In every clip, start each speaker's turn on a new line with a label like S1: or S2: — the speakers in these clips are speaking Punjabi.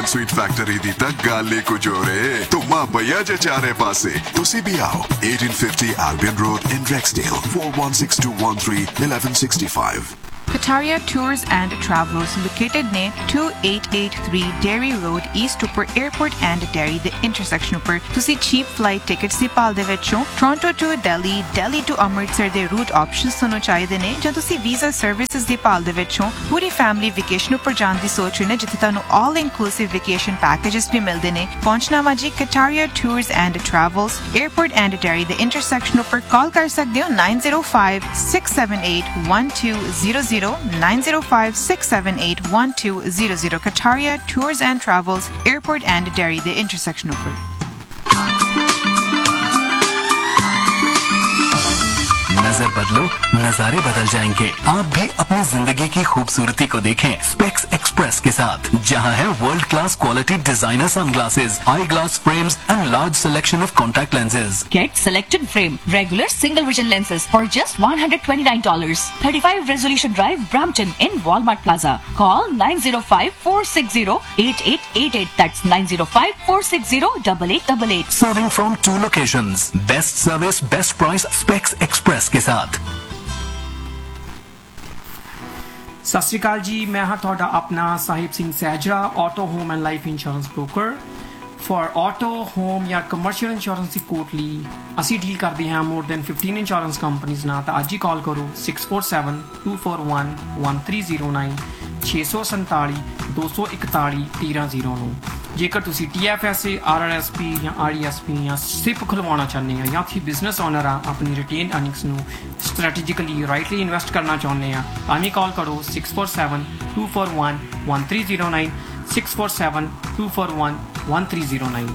S1: स्वीट फैक्टरी दी तक गाले को जोरे तुमा भैया जे चारे पासे तुसी भी आओ 1850 Albion Road in Rexdale 416213 1165
S2: Kataria Tours and Travels located near 2883 Derry Road East Upper Airport and Derry the intersection upper ਤੁਸੀਂ cheap flight tickets ਦੀ ਭਾਲ ਦੇ ਵਿੱਚੋਂ Toronto to Delhi, Delhi to Amritsar ਦੇ route options ਤੁਹਾਨੂੰ ਚਾਹੀਦੇ ਨੇ ਜਾਂ ਤੁਸੀਂ visa services ਦੀ ਭਾਲ ਦੇ ਵਿੱਚੋਂ ਪੂਰੀ family vacation ਉੱਪਰ ਜਾਣ ਦੀ ਸੋਚ ਰਹੇ ਨੇ ਜਿੱਥੇ ਤੁਹਾਨੂੰ all inclusive vacation packages ਵੀ ਮਿਲਦੇ ਨੇ ਪਹੁੰਚਣਾ ਵਾ ਜੀ Kataria Tours and Travels Airport and Derry the intersection ਉੱਪਰ ਕਾਲ ਕਰ ਸਕਦੇ ਹੋ 905-678-1200 905-678-1200 Kataria Tours and Travels Airport and Derry the intersection upper
S3: नजर बदलो नजारे बदल जाएंगे आप भी अपनी जिंदगी की खूबसूरती को देखें स्पेक्स एक्सप्रेस के साथ जहां है world class quality designer sunglasses I glass frames and large selection of contact lenses
S4: Get selected frame regular single vision lenses for just $129 35 resolution drive Brampton in Walmart Plaza call 905-460-8888 that's 905-460-8888
S3: serving from 2 locations best service best price specs express के साथ
S5: ਸਤਿ ਸ਼੍ਰੀ ਅਕਾਲ ਜੀ ਮੈਂ ਹਾਂ ਤੁਹਾਡਾ ਆਪਣਾ Sahib Singh ਸਹਿਜਰਾ auto home and life insurance broker for auto home ਜਾਂ ਕਮਰਸ਼ੀਅਲ ਇੰਸ਼ੋਰੈਂਸ ਦੀ ਕੋਟ ਲਈ ਅਸੀਂ ਡੀਲ ਕਰਦੇ ਹਾਂ ਮੋਰ ਦੈਨ 15 ਇੰਸ਼ੋਰੈਂਸ ਕੰਪਨੀਜ਼ ਨਾਲ ਤਾਂ ਅੱਜ ਹੀ ਕਾਲ ਕਰੋ 6472411309 647-241-1309 ਜੇਕਰ ਤੁਸੀਂ TFSA RRSP ਜਾਂ RESP ਜਾਂ SIP ਖੁਲਵਾਉਣਾ ਚਾਹੁੰਦੇ ਆ ਜਾਂ ਤੁਸੀਂ ਬਿਜ਼ਨਸ ਓਨਰ ਆ ਆਪਣੀ ਰਿਟੇਨ ਅਰਨਿੰਗਸ ਨੂੰ ਸਟ੍ਰੈਟੇਜਿਕਲੀ ਰਾਈਟਲੀ ਇਨਵੈਸਟ ਕਰਨਾ ਚਾਹੁੰਦੇ ਆ ਤਾਂ ਵੀ ਕਾਲ ਕਰੋ 6472411309 6472411309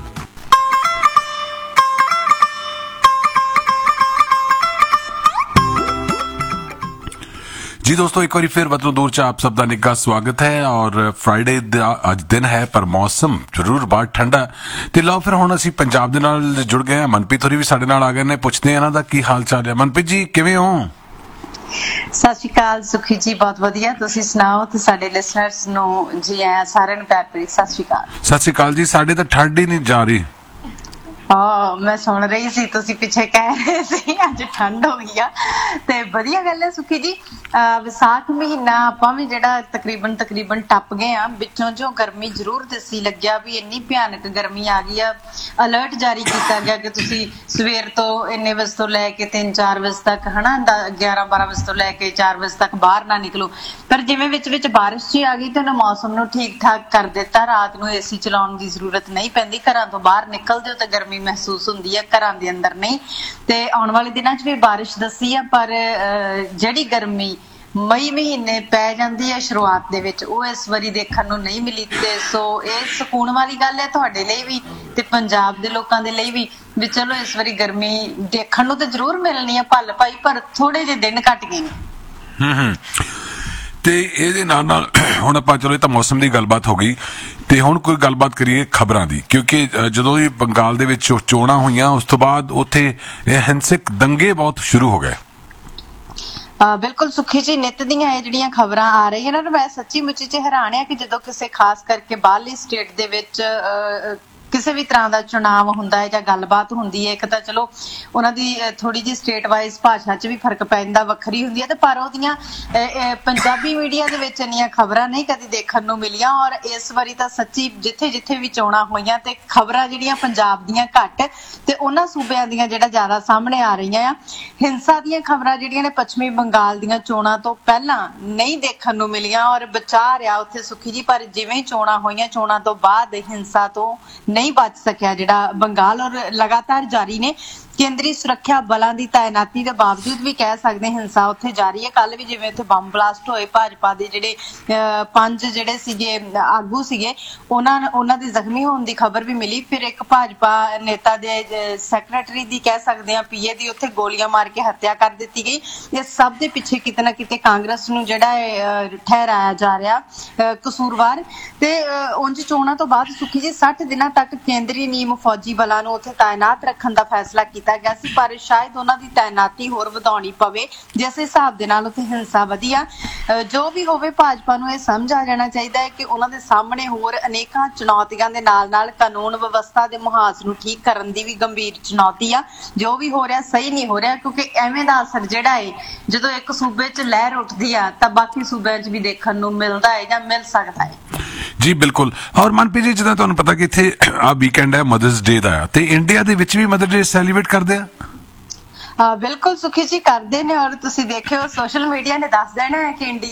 S6: जी दोस्तों एक बार फिर वतन दूर च आप सब का निੱਘਾ स्वागत है और फ्राइडे ਅੱਜ ਦਿਨ ਹੈ ਪਰ ਮੌਸਮ ਜ਼ਰੂਰ ਬਾਹਰ ਠੰਡਾ ਤੇ ਲਓ ਫਿਰ ਹੁਣ ਅਸੀਂ ਪੰਜਾਬ ਦੇ ਨਾਲ ਜੁੜ ਗਏ ਹਾਂ ਮਨਪ੍ਰੀਤ ਹੋਰੀ ਵੀ ਸਾਡੇ ਨਾਲ ਆ ਗਏ ਨੇ ਪੁੱਛਦੇ ਹਾਂ ਇਹਨਾਂ ਦਾ ਕੀ ਹਾਲ ਚਾਲ ਹੈ ਮਨਪ੍ਰੀਤ ਜੀ ਕਿਵੇਂ ਹੋ
S7: ਸਤਿ ਸ਼੍ਰੀ ਅਕਾਲ ਸੁਖੀ ਜੀ ਬਹੁਤ ਵਧੀਆ ਤੁਸੀਂ ਸੁਣਾਓ ਤੇ ਸਾਡੇ ਲਿਸਨਰਸ ਨੂੰ ਜੀ ਆਇਆਂ ਸਾਰਿਆਂ ਨੂੰ ਪਿਆਰ ਭਰੀ ਸਤਿ ਸ਼੍ਰੀ ਅਕਾਲ ਜੀ ਸਾਡੇ ਤਾਂ ਠੰਡ ਹੀ ਨਹੀਂ ਜਾ ਰਹੀ ਮੈਂ ਸੁਣ ਰਹੀ ਸੀ ਤੁਸੀਂ ਪਿੱਛੇ ਕਹਿ ਰਹੇ ਸੀ ਅੱਜ ਠੰਡ ਹੋ ਗਈ ਆ ਤੇ ਵਧੀਆ ਗੱਲ ਹੈ ਸੁਖੀ ਜੀ ਵਿਸਾਖ ਮਹੀਨਾ ਆਪਾਂ ਵੀ ਜਿਹੜਾ ਤਕਰੀਬਨ ਟੱਪ ਗਏ ਆ ਵਿੱਚੋਂ ਜੋ ਗਰਮੀ ਜ਼ਰੂਰ ਦਿਸੀ ਲੱਗਿਆ ਵੀ ਇੰਨੀ ਭਿਆਨਕ ਗਰਮੀ ਆ ਗਈ ਆ ਅਲਰਟ ਜਾਰੀ ਕੀਤਾ ਗਿਆ ਕਿ ਤੁਸੀਂ ਸਵੇਰ ਤੋਂ ਇੰਨੇ ਵਜੇ ਤੋਂ ਲੈ ਕੇ 3-4 ਵਜੇ ਤੱਕ ਹਨਾ 11-12 ਵਜੇ ਤੋਂ ਲੈ ਕੇ 4 ਵਜੇ ਤੱਕ ਬਾਹਰ ਨਾ ਨਿਕਲੋ ਪਰ ਜਿਵੇਂ ਵਿੱਚ ਬਾਰਿਸ਼ ਜੀ ਆ ਗਈ ਤੇ ਉਹਨੇ ਮੌਸਮ ਨੂੰ ਠੀਕ ਠਾਕ ਕਰ ਦਿੱਤਾ ਰਾਤ ਨੂੰ AC ਚਲਾਉਣ ਦੀ ਜ਼ਰੂਰਤ ਨਹੀਂ ਪੈਂਦੀ ਘਰਾਂ ਤੋਂ ਬਾਹਰ ਨਿਕਲਦੇ ਹੋ ਤੇ ਗਰਮੀ ਮਹਿਸੂਸ ਹੁੰਦੀ ਹੈ ਘਰਾਂ ਦੇ ਅੰਦਰ ਨਹੀਂ ਤੇ ਆਉਣ ਵਾਲੇ ਦਿਨਾਂ 'ਚ ਵੀ ਬਾਰਿਸ਼ ਦੱਸੀ ਆ ਪਰ ਜਿਹੜੀ ਗਰਮੀ ਮਈ ਮਹੀਨੇ ਪੈ ਜਾਂਦੀ ਹੈ ਸ਼ੁਰੂਆਤ ਦੇ ਵਿੱਚ ਉਹ ਇਸ ਵਾਰੀ ਦੇਖਣ ਨੂੰ ਨਹੀਂ ਮਿਲੀ ਤੇ ਸੋ ਇਹ ਸਕੂਨ ਵਾਲੀ ਗੱਲ ਹੈ ਤੁਹਾਡੇ ਲਈ ਵੀ ਤੇ ਪੰਜਾਬ ਦੇ ਲੋਕਾਂ ਦੇ ਲਈ ਵੀ ਚਲੋ ਇਸ ਵਾਰੀ ਗਰਮੀ ਦੇਖਣ ਨੂੰ ਤੇ ਜ਼ਰੂਰ ਮਿਲਣੀ ਹੈ ਭੱਲ ਭਾਈ ਪਰ ਥੋੜੇ ਜਿਹੇ ਦਿਨ ਘੱਟ ਗਏ ਨੇ
S6: ਤੇ ਇਹਦੇ ਨਾਲ ਹੁਣ ਆਪਾਂ ਚਲੋ ਇਹ ਤਾਂ ਮੌਸਮ ਦੀ ਗੱਲਬਾਤ ਹੋ ਗਈ ਤੇ ਹੁਣ ਕੋਈ ਗੱਲਬਾਤ ਕਰੀਏ ਖਬਰਾਂ ਦੀ ਕਿਉਂਕਿ ਜਦੋਂ ਇਹ ਬੰਗਾਲ ਦੇ ਵਿੱਚ ਚੋਣਾਂ ਹੋਈਆਂ ਉਸ ਤੋਂ ਬਾਅਦ ਉੱਥੇ ਹਿੰਸਕ ਦੰਗੇ ਬਹੁਤ ਸ਼ੁਰੂ ਹੋ ਗਏ
S7: ਬਿਲਕੁਲ ਸੁਖੀ ਜੀ ਨਿੱਤ ਦੀਆਂ ਇਹ ਜਿਹੜੀਆਂ ਖਬਰਾਂ ਆ ਰਹੀਆਂ ਨੇ ਮੈਂ ਸੱਚੀ ਮੁੱਚੀ ਚ ਹੈਰਾਨ ਆ ਕਿ ਜਦੋਂ ਕਿਸੇ ਖਾਸ ਕਰਕੇ ਬਾਹਰਲੀ ਸਟੇਟ ਦੇ ਵਿੱਚ ਕਿਸੇ ਵੀ ਤਰ੍ਹਾਂ ਦਾ ਚੁਣਾਵ ਹੁੰਦਾ ਹੈ ਜਾਂ ਗੱਲਬਾਤ ਹੁੰਦੀ ਹੈ ਇੱਕ ਤਾਂ ਚਲੋ ਉਹਨਾਂ ਦੀ ਥੋੜੀ ਜਿਹੀ ਸਟੇਟ ਵਾਈਜ਼ ਭਾਸ਼ਾ 'ਚ ਵੀ ਫਰਕ ਪੈਂਦਾ ਵੱਖਰੀ ਹੁੰਦੀ ਹੈ ਤੇ ਪਰ ਉਹਦੀਆਂ ਪੰਜਾਬੀ ਮੀਡੀਆ ਦੇ ਵਿੱਚ ਇੰਨੀਆਂ ਖਬਰਾਂ ਨਹੀਂ ਕਦੇ ਦੇਖਣ ਨੂੰ ਮਿਲੀਆਂ ਔਰ ਇਸ ਵਾਰੀ ਤਾਂ ਸੱਚੀ ਜਿੱਥੇ ਵੀ ਚੋਣਾਂ ਹੋਈਆਂ ਤੇ ਖਬਰਾਂ ਜਿਹੜੀਆਂ ਪੰਜਾਬ ਦੀਆਂ ਘੱਟ ਤੇ ਉਹਨਾਂ ਸੂਬਿਆਂ ਦੀਆਂ ਜਿਹੜਾ ਜ਼ਿਆਦਾ ਸਾਹਮਣੇ ਆ ਰਹੀਆਂ ਆ ਹਿੰਸਾ ਦੀਆਂ ਖਬਰਾਂ ਜਿਹੜੀਆਂ ਨੇ ਪੱਛਮੀ ਬੰਗਾਲ ਦੀਆਂ ਚੋਣਾਂ ਤੋਂ ਪਹਿਲਾਂ ਨਹੀਂ ਦੇਖਣ ਨੂੰ ਮਿਲੀਆਂ ਔਰ ਬਚਾ ਰਿਹਾ ਉੱਥੇ ਸੁਖੀ ਜੀ ਪਰ ਜਿਵੇਂ ਚੋਣਾਂ ਹੋਈਆਂ ਚੋਣਾਂ ਤੋਂ ਬਾਅਦ ਹਿੰਸਾ ਤੋਂ ਨਹੀਂ ਬਚ ਸਕਿਆ ਜਿਹੜਾ ਬੰਗਾਲ ਔਰ ਲਗਾਤਾਰ ਜਾਰੀ ਨੇ ਕੇਂਦਰੀ ਸੁਰੱਖਿਆ ਬਲਾਂ ਦੀ ਤਾਇਨਾਤੀ ਦੇ ਬਾਵਜੂਦ ਵੀ ਕਹਿ ਸਕਦੇ ਹਿੰਸਾ ਉੱਥੇ ਜਾਰੀ ਹੈ ਕੱਲ ਵੀ ਜਿਵੇਂ ਉੱਥੇ ਬੰਬ ਬਲਾਸਟ ਹੋਏ ਭਾਜਪਾ ਦੇ ਜਿਹੜੇ 5 ਜਿਹੜੇ ਸੀਗੇ ਆਗੂ ਸੀਗੇ ਉਹਨਾਂ ਦੇ ਜ਼ਖਮੀ ਹੋਣ ਦੀ ਖਬਰ ਵੀ ਮਿਲੀ ਫਿਰ ਇੱਕ ਭਾਜਪਾ ਨੇਤਾ ਦੇ ਸੈਕਟਰੀ ਦੀ ਕਹਿ ਸਕਦੇ ਆ PA ਦੀ ਉੱਥੇ ਗੋਲੀਆਂ ਮਾਰ ਕੇ ਹੱਤਿਆ ਕਰ ਦਿੱਤੀ ਗਈ ਇਹ ਸਭ ਦੇ ਪਿੱਛੇ ਕਿਤੇ ਨਾ ਕਿਤੇ ਕਾਂਗਰਸ ਨੂੰ ਜਿਹੜਾ ਠਹਿਰਾਇਆ ਜਾ ਰਿਹਾ ਕਸੂਰਵਾਰ ਤੇ ਉਂਝ ਚੋਣਾਂ ਤੋਂ ਬਾਅਦ ਸੁਖੀ ਜੀ 60 ਦਿਨਾਂ ਤੱਕ ਤੱਕ ਕੇਂਦਰੀ ਨੀਮ ਫੌਜੀ ਬਲਾਂ ਨੂੰ ਉੱਥੇ ਤਾਇਨਾਤ ਰੱਖਣ ਦਾ ਫੈਸਲਾ ਕੀਤਾ ਗਿਆ ਸੀ, ਪਰ ਸ਼ਾਇਦ ਉਹਨਾਂ ਦੀ ਤਾਇਨਾਤੀ ਹੋਰ ਵਧਾਉਣੀ ਪਵੇ ਜਿਸ ਹਿਸਾਬ ਦੇ ਨਾਲ ਉੱਥੇ ਹਿੰਸਾ ਵਧੀ ਆ। ਜੋ ਵੀ ਹੋਵੇ, ਭਾਜਪਾ ਨੂੰ ਇਹ ਸਮਝ ਆ ਜਾਣਾ ਚਾਹੀਦਾ ਹੈ ਕਿ ਉਹਨਾਂ ਦੇ ਸਾਹਮਣੇ ਹੋਰ ਅਨੇਕਾਂ ਚੁਣੌਤੀਆਂ ਦੇ ਨਾਲ ਕਾਨੂੰਨ ਵਿਵਸਥਾ ਦੇ ਮੁਹਾਜ਼ ਨੂੰ ਠੀਕ ਕਰਨ ਦੀ ਵੀ ਗੰਭੀਰ ਚੁਣੌਤੀ ਆ। ਜੋ ਵੀ ਹੋ ਰਿਹਾ ਸਹੀ ਨਹੀਂ ਹੋ ਰਿਹਾ, ਕਿਉਂਕਿ ਐਵੇਂ ਦਾ ਅਸਰ ਜਿਹੜਾ ਹੈ ਜਦੋਂ ਇੱਕ ਸੂਬੇ 'ਚ ਲਹਿਰ ਉੱਠਦੀ ਆ ਤਾਂ ਬਾਕੀ ਸੂਬਿਆਂ 'ਚ ਵੀ ਦੇਖਣ ਨੂੰ ਮਿਲਦਾ ਹੈ ਜਾਂ ਮਿਲ ਸਕਦਾ ਹੈ।
S6: ਜੀ ਬਿਲਕੁਲ। ਔਰ ਮਨਪ੍ਰੀਤ ਜੀ, ਜਿੱਦਾਂ ਤੁਹਾਨੂੰ ਪਤਾ ਕਿ ਇੱਥੇ ਆ ਵੀਕਐਂਡ ਹੈ ਮਦਰਸ ਡੇ ਦਾ, ਤੇ ਇੰਡੀਆ ਦੇ ਵਿੱਚ ਵੀ ਮਦਰ ਡੇ ਸੈਲੀਬ੍ਰੇਟ ਕਰਦੇ ਆ।
S7: ਬਿਲਕੁਲ ਸੁਖੀ ਜੀ, ਕਰਦੇ ਨੇ। ਔਰ ਤੁਸੀਂ ਦੇਖਿਓ ਸੋਸ਼ਲ ਮੀਡੀਆ ਨੇ ਦੱਸ ਦੇਣਾ ਹੈ ਕਿ ਇੰਡੀਆ